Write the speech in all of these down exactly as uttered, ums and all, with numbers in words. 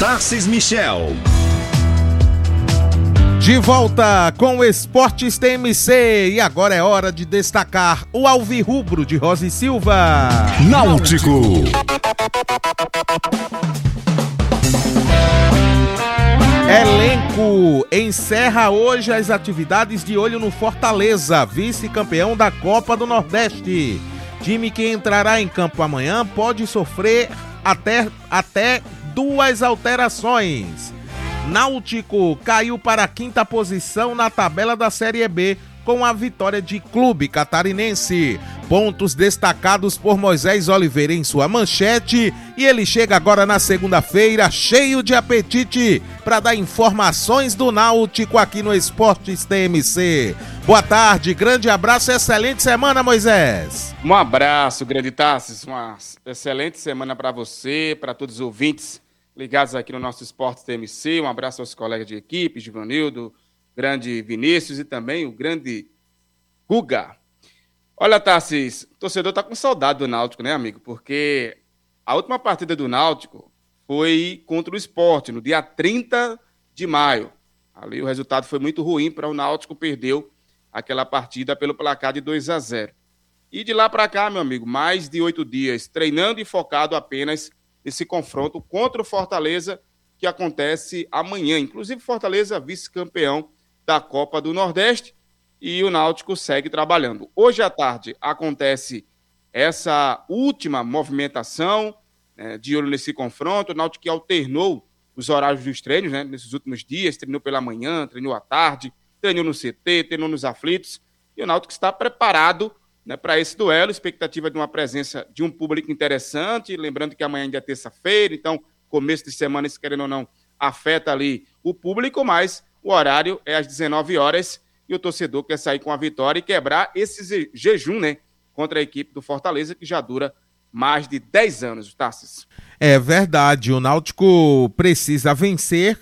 Tarcis Michel. De volta com o Esportes T M C e agora é hora de destacar o alvirrubro de Rosa e Silva. Náutico. Elenco encerra hoje as atividades de olho no Fortaleza, vice-campeão da Copa do Nordeste. Time que entrará em campo amanhã pode sofrer até, até duas alterações. Náutico caiu para a quinta posição na tabela da Série B com a vitória de Clube Catarinense. Pontos destacados por Moisés Oliveira em sua manchete e ele chega agora na segunda-feira cheio de apetite para dar informações do Náutico aqui no Esportes T M C. Boa tarde, grande abraço e excelente semana, Moisés. Um abraço, grande Tarcis, uma excelente semana para você, para todos os ouvintes ligados aqui no nosso Esportes T M C. Um abraço aos colegas de equipe, Givanildo, grande Vinícius e também o grande Guga. Olha, Tarcis, o torcedor tá com saudade do Náutico, né, amigo? Porque a última partida do Náutico foi contra o Sport, no dia trinta de maio. Ali o resultado foi muito ruim para o Náutico, perdeu aquela partida pelo placar de dois a zero. E de lá para cá, meu amigo, mais de oito dias treinando e focado apenas nesse confronto contra o Fortaleza, que acontece amanhã. Inclusive, Fortaleza vice-campeão da Copa do Nordeste. E o Náutico segue trabalhando. Hoje à tarde acontece essa última movimentação, né, de olho nesse confronto. O Náutico que alternou os horários dos treinos, né, nesses últimos dias, treinou pela manhã, treinou à tarde, treinou no C T, treinou nos aflitos. E o Náutico está preparado, né, para esse duelo, expectativa de uma presença de um público interessante. Lembrando que amanhã ainda é terça-feira, então começo de semana, se querendo ou não, afeta ali o público, mas o horário é às dezenove horas. E o torcedor quer sair com a vitória e quebrar esse jejum, né, contra a equipe do Fortaleza, que já dura mais de dez anos, Tarcis. É verdade, o Náutico precisa vencer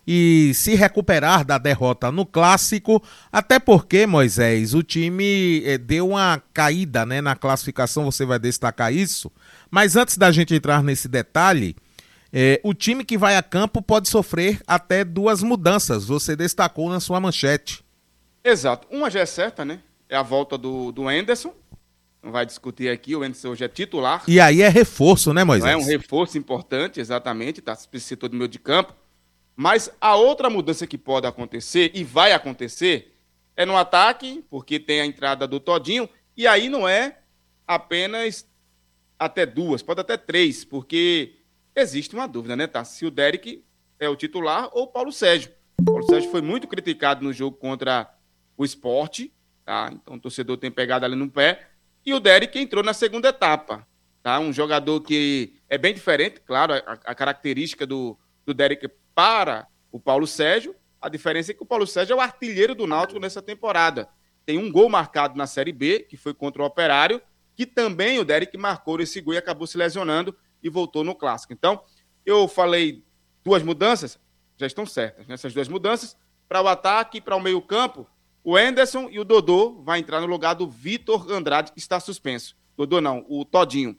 e se recuperar da derrota no Clássico, até porque, Moisés, o time eh, deu uma caída, né, na classificação, você vai destacar isso, mas antes da gente entrar nesse detalhe, eh, o time que vai a campo pode sofrer até duas mudanças, você destacou na sua manchete. Exato. Uma já é certa, né? É a volta do, do Anderson. Não vai discutir aqui, o Anderson hoje é titular. E aí é reforço, né, Moisés? Não é um reforço importante, exatamente, tá? Se citou do meio de campo. Mas a outra mudança que pode acontecer, e vai acontecer, é no ataque, porque tem a entrada do Todinho, e aí não é apenas até duas, pode até três, porque existe uma dúvida, né, tá? Se o Derek é o titular ou o Paulo Sérgio. O Paulo Sérgio foi muito criticado no jogo contra o Sport, tá? Então o torcedor tem pegado ali no pé. E o Derek entrou na segunda etapa, tá? Um jogador que é bem diferente, claro, a, a característica do, do Derek para o Paulo Sérgio. A diferença é que o Paulo Sérgio é o artilheiro do Náutico nessa temporada. Tem um gol marcado na Série B, que foi contra o Operário, que também o Derek marcou esse gol e acabou se lesionando e voltou no Clássico. Então, eu falei duas mudanças, já estão certas, nessas duas mudanças, para o ataque e para o meio-campo. O Anderson e o Dodô vai entrar no lugar do Vitor Andrade, que está suspenso. Dodô não, o Todinho.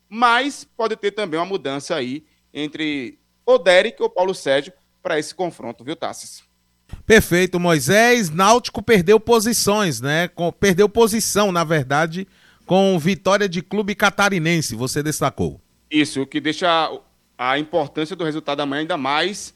Mas pode ter também uma mudança aí entre o Derek ou o Paulo Sérgio para esse confronto, viu, Tarcis? Perfeito, Moisés. Náutico perdeu posições, né? Com, perdeu posição, na verdade, com vitória de Clube Catarinense, você destacou. Isso, o que deixa a importância do resultado amanhã ainda mais,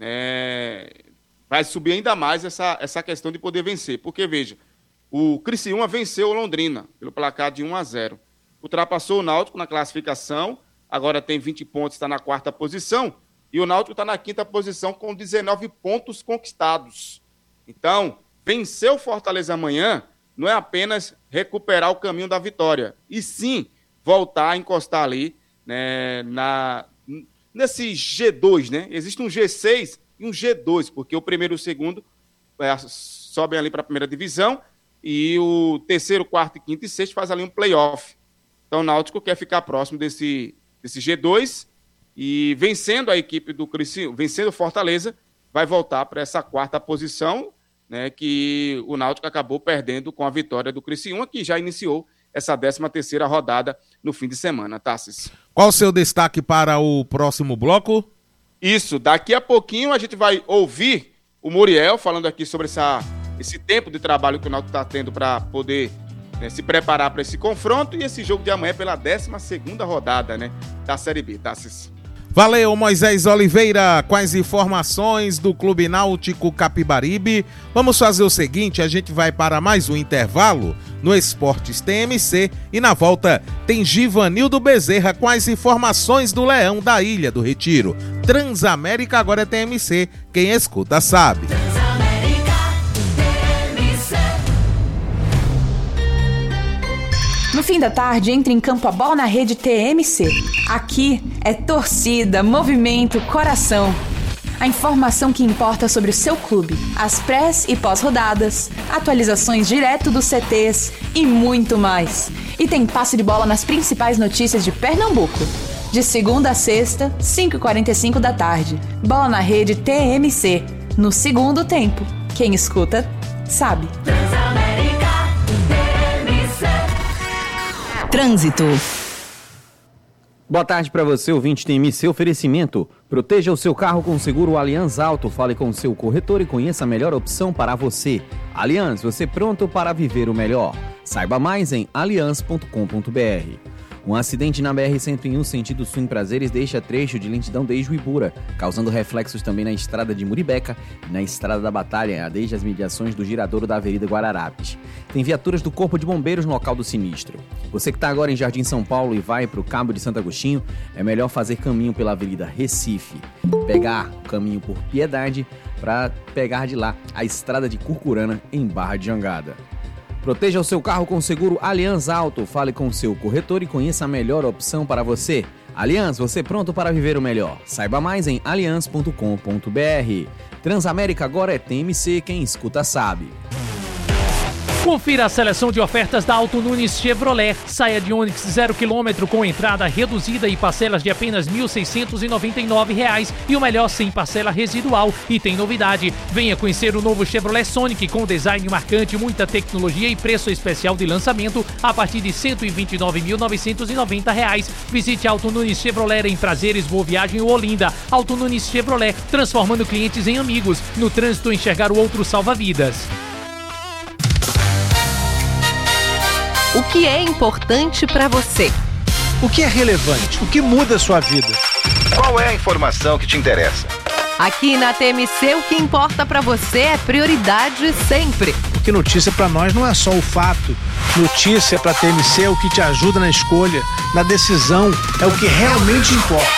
né? Vai subir ainda mais essa, essa questão de poder vencer. Porque, veja, o Criciúma venceu o Londrina pelo placar de um a zero. Ultrapassou o Náutico na classificação, agora tem vinte pontos, está na quarta posição, e o Náutico está na quinta posição com dezenove pontos conquistados. Então, vencer o Fortaleza amanhã não é apenas recuperar o caminho da vitória, e sim voltar a encostar ali, né, na, nesse G dois, né? Existe um G seis e um G dois, porque o primeiro e o segundo é, sobem ali para a primeira divisão e o terceiro, quarto, quinto e sexto faz ali um play-off. Então o Náutico quer ficar próximo desse, desse G dois e vencendo a equipe do Criciúma, vencendo o Fortaleza, vai voltar para essa quarta posição, né, que o Náutico acabou perdendo com a vitória do Criciúma, que já iniciou essa décima terceira rodada no fim de semana, Tarcis. Qual o seu destaque para o próximo bloco? Isso, daqui a pouquinho a gente vai ouvir o Muriel falando aqui sobre essa, esse tempo de trabalho que o Náutico está tendo para poder né, se preparar para esse confronto e esse jogo de amanhã pela décima segunda rodada, né, da Série B, tá, Cis? Valeu, Moisés Oliveira, com as informações do Clube Náutico Capibaribe. Vamos fazer o seguinte, a gente vai para mais um intervalo no Esportes T M C e na volta tem Givanildo Bezerra com as informações do Leão da Ilha do Retiro. Transamérica agora é T M C, quem escuta sabe. No fim da tarde, entra em campo a bola na rede T M C. Aqui é torcida, movimento, coração. A informação que importa sobre o seu clube, as prés e pós-rodadas, atualizações direto dos C Tês e muito mais. E tem passe de bola nas principais notícias de Pernambuco. De segunda a sexta, cinco e quarenta e cinco da tarde. Bola na rede T M C. No segundo tempo. Quem escuta, sabe. Trânsito. Boa tarde para você, ouvinte T M C. Oferecimento. Proteja o seu carro com o seguro Allianz Auto. Fale com o seu corretor e conheça a melhor opção para você. Allianz, você pronto para viver o melhor. Saiba mais em allianz ponto com ponto b r. Um acidente na B R cento e um, sentido sul em Prazeres, deixa trecho de lentidão desde o Ibura, causando reflexos também na estrada de Muribeca e na estrada da Batalha, desde as mediações do giradouro da Avenida Guararapes. Tem viaturas do Corpo de Bombeiros no local do sinistro. Você que está agora em Jardim São Paulo e vai para o Cabo de Santo Agostinho, é melhor fazer caminho pela Avenida Recife, pegar o caminho por Piedade para pegar de lá a estrada de Curcurana em Barra de Jangada. Proteja o seu carro com o seguro Allianz Auto. Fale com o seu corretor e conheça a melhor opção para você. Allianz, você pronto para viver o melhor. Saiba mais em allianz ponto com ponto b r. Transamérica agora é T M C, quem escuta sabe. Confira a seleção de ofertas da Auto Nunes Chevrolet. Saia de Onix zero quilômetro com entrada reduzida e parcelas de apenas mil seiscentos e noventa e nove reais. E o melhor, sem parcela residual. E tem novidade. Venha conhecer o novo Chevrolet Sonic com design marcante, muita tecnologia e preço especial de lançamento a partir de cento e vinte e nove mil novecentos e noventa reais. Visite a Auto Nunes Chevrolet em Prazeres, Boa Viagem ou Olinda. Auto Nunes Chevrolet, transformando clientes em amigos. No trânsito, enxergar o outro salva-vidas. O que é importante para você? O que é relevante? O que muda a sua vida? Qual é a informação que te interessa? Aqui na T M C, o que importa para você é prioridade sempre. Porque notícia para nós não é só o fato. Notícia para T M C é o que te ajuda na escolha, na decisão, é o que realmente importa.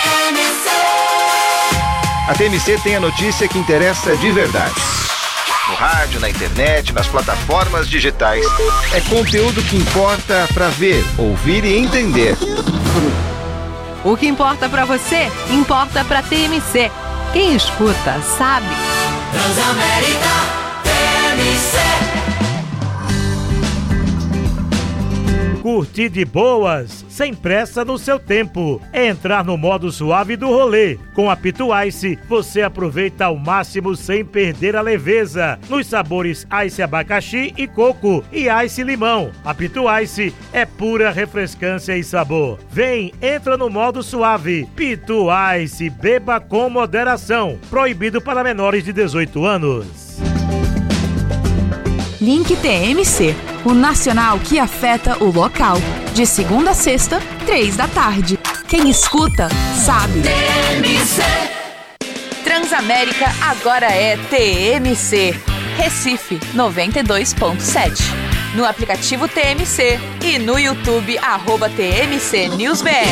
A T M C tem a notícia que interessa de verdade. No rádio, na internet, nas plataformas digitais. É conteúdo que importa para ver, ouvir e entender. O que importa para você, importa para T M C. Quem escuta, sabe. Transamérica T M C. Curtir de boas, sem pressa no seu tempo. É entrar no modo suave do rolê. Com a Pitu Ice, você aproveita ao máximo sem perder a leveza. Nos sabores Ice Abacaxi e Coco e Ice Limão. A Pitu Ice é pura refrescância e sabor. Vem, entra no modo suave. Pitu Ice, beba com moderação. Proibido para menores de dezoito anos. Link T M C, o nacional que afeta o local. De segunda a sexta, três da tarde. Quem escuta, sabe. T M C. Transamérica agora é T M C. Recife, noventa e dois ponto sete. No aplicativo T M C e no YouTube, arroba T M C News B R.